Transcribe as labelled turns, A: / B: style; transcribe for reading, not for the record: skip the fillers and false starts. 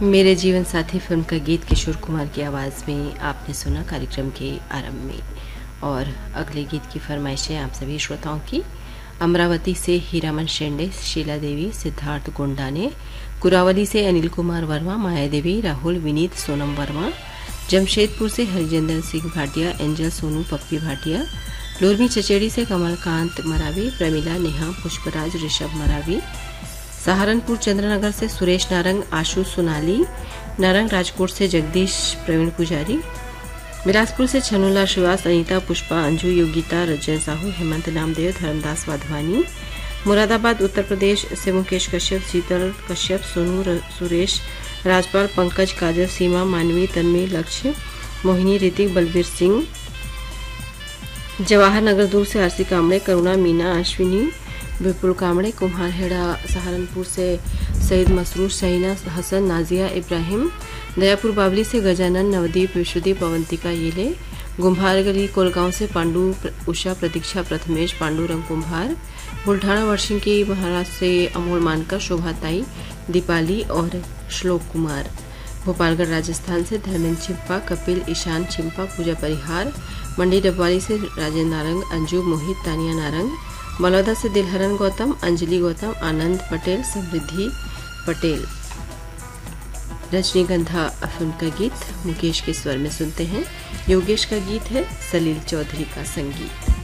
A: मेरे जीवन साथी फिल्म का गीत किशोर कुमार की आवाज़ में आपने सुना कार्यक्रम के आरंभ में। और अगले गीत की फरमाइशें आप सभी श्रोताओं की। अमरावती से हीरामन शेंडे, शीला देवी, सिद्धार्थ गोंडा ने, कुरावली से अनिल कुमार वर्मा, माया देवी, राहुल, विनीत, सोनम वर्मा, जमशेदपुर से हरिजेंद्र सिंह भाटिया, एंजल, सोनू, पप्पी भाटिया, लोरमी चचेड़ी से कमलकांत मरावी, प्रमिला, नेहा, पुष्पराज, ऋषभ मरावी, सहारनपुर चंद्रनगर से सुरेश नारंग, आशु, सोनाली नारंग, राजकोट से जगदीश, प्रवीण पुजारी, बिलासपुर से छनुला श्रीवास, अनीता, पुष्पा, अंजू, योगिता, रजन साहू, हेमंत नामदेव, धर्मदास वाधवानी, मुरादाबाद उत्तर प्रदेश से मुकेश कश्यप, शीतल कश्यप, सोनू, सुरेश, राजपाल, पंकज, काजल, सीमा, मानवी, तन्मय, लक्ष्य, मोहिनी, ऋतिक, बलबीर सिंह, जवाहर नगर दूर से आरसी कामड़े, करुणा, मीना, अश्विनी, विपुल कामड़े, कुम्हारहेड़ा सहारनपुर से सईद मसरूर, शहीना हसन, नाजिया इब्राहिम, दयापुर बावली से गजानन, नवदीप, विश्वदीप, अवंतिका येले, गुम्भारगली कोलगांव से पांडु, उषा, प्रतीक्षा, प्रथमेश, पांडुरंग कुम्भार, बुल्ढाना वर्षिंग की महाराष्ट्र से अमोल मानकर, शोभाताई, दीपाली और श्लोक कुमार, भोपालगढ़ राजस्थान से धर्मेंद्र छिप्पा, कपिल, ईशान छिप्पा, पूजा परिहार, मंडी डबवाली से राजेंद्र नारंग, अंजू, मोहित, तानिया नारंग, बलौदा से दिलहरन गौतम, अंजलि गौतम, आनंद पटेल, समृद्धि पटेल। रजनीगंधा फिल्म का गीत मुकेश के स्वर में सुनते हैं। योगेश का गीत है, सलील चौधरी का संगीत।